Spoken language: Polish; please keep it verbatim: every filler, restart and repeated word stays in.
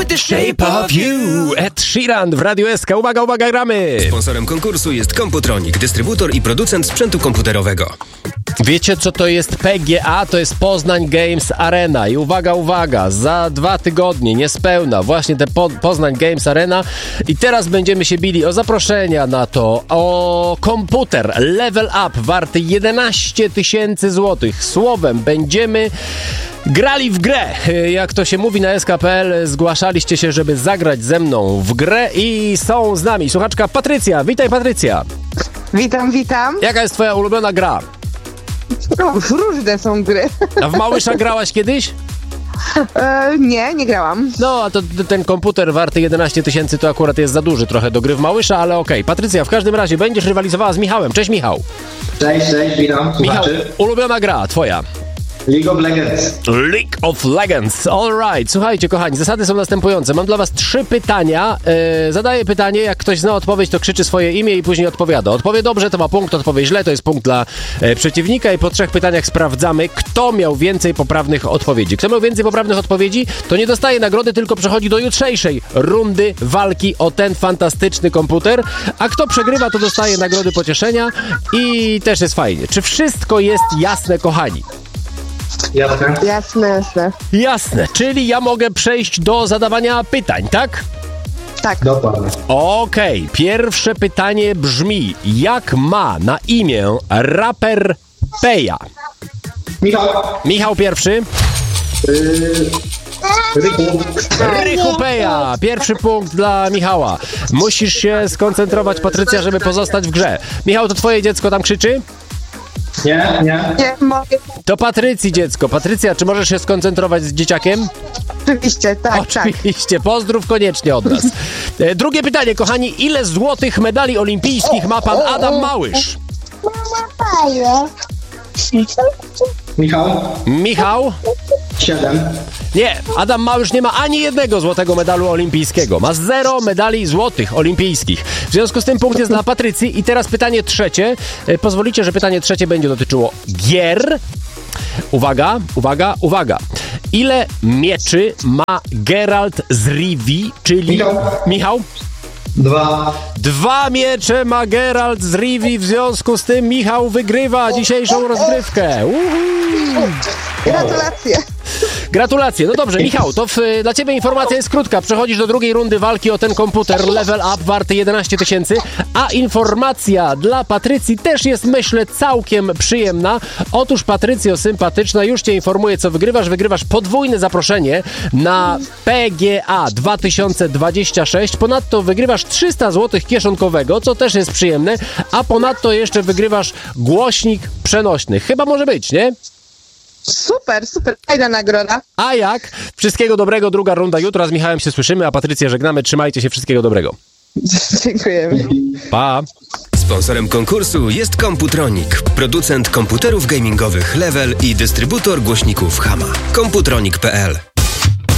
the shape of you. Ed Sheeran w Radiu S K. Uwaga, uwaga, gramy! Sponsorem konkursu jest Komputronik, dystrybutor i producent sprzętu komputerowego. Wiecie, co to jest P G A? To jest Poznań Games Arena. I uwaga, uwaga, za dwa tygodnie, niespełna, właśnie te po- Poznań Games Arena. I teraz będziemy się bili o zaproszenia na to, o komputer Level Up warty jedenaście tysięcy złotych. Słowem, będziemy grali w grę. Jak to się mówi na S K kropka P L, zgłaszaliście się, żeby zagrać ze mną w grę i są z nami słuchaczka Patrycja. Witaj, Patrycja. Witam, witam. Jaka jest twoja ulubiona gra? No, różne są gry. A w Małysza grałaś kiedyś? E, nie, nie grałam. No, a to ten komputer warty jedenaście tysięcy to akurat jest za duży trochę do gry w Małysza, ale okej. Okay. Patrycja, w każdym razie będziesz rywalizowała z Michałem. Cześć, Michał. Cześć, cześć, witam. Michał, Słuchaczy. ulubiona gra twoja? League of Legends. League of Legends, alright. Słuchajcie, kochani, zasady są następujące. Mam dla was trzy pytania. Yy, zadaję pytanie, jak ktoś zna odpowiedź, to krzyczy swoje imię i później odpowiada. Odpowie dobrze, to ma punkt, odpowie źle, to jest punkt dla e, przeciwnika i po trzech pytaniach sprawdzamy, kto miał więcej poprawnych odpowiedzi. Kto miał więcej poprawnych odpowiedzi, to nie dostaje nagrody, tylko przechodzi do jutrzejszej rundy walki o ten fantastyczny komputer, a kto przegrywa, to dostaje nagrody pocieszenia i też jest fajnie. Czy wszystko jest jasne, kochani? Jasne. Jasne, jasne. Jasne, czyli ja mogę przejść do zadawania pytań, tak? Tak. Dokładnie. Okej, pierwsze pytanie brzmi, jak ma na imię raper Peja? Michał. Michał pierwszy. Yy, Ryku. Rychu Peja, pierwszy punkt dla Michała. Musisz się skoncentrować, Patrycja, żeby pozostać w grze. Michał, to twoje dziecko tam krzyczy? Nie, nie. Nie, mogę. To Patrycji dziecko. Patrycja, czy możesz się skoncentrować z dzieciakiem? Oczywiście, tak, tak. Oczywiście, pozdrów koniecznie od nas. E, Drugie pytanie, kochani, ile złotych medali olimpijskich ma pan Adam Małysz? Michał. Michał? Siedem. Nie, Adam Małysz nie ma ani jednego złotego medalu olimpijskiego. Ma zero medali złotych olimpijskich. W związku z tym punkt jest dla Patrycji. I teraz pytanie trzecie. E, Pozwolicie, że pytanie trzecie będzie dotyczyło gier. Uwaga, uwaga, uwaga. Ile mieczy ma Geralt z Rivii, czyli... Michał. Michał? Dwa. Dwa miecze ma Geralt z Rivii, w związku z tym Michał wygrywa dzisiejszą rozgrywkę. Uhu. Gratulacje. Gratulacje. No dobrze, Michał, to w, dla ciebie informacja jest krótka. Przechodzisz do drugiej rundy walki o ten komputer Level Up warty jedenaście tysięcy, a informacja dla Patrycji też jest, myślę, całkiem przyjemna. Otóż, Patrycjo, sympatyczna, już cię informuję, co wygrywasz. Wygrywasz podwójne zaproszenie na P G A dwa tysiące dwadzieścia sześć. Ponadto wygrywasz trzysta złotych kieszonkowego, co też jest przyjemne, a ponadto jeszcze wygrywasz głośnik przenośny. Chyba może być, nie? Super, super. Fajna nagroda. A jak? Wszystkiego dobrego, druga runda jutro. Z Michałem się słyszymy, a Patrycję żegnamy. Trzymajcie się, wszystkiego dobrego. Dziękujemy. Pa! Sponsorem konkursu jest Komputronik, producent komputerów gamingowych Level i dystrybutor głośników Hama. komputronik kropka p l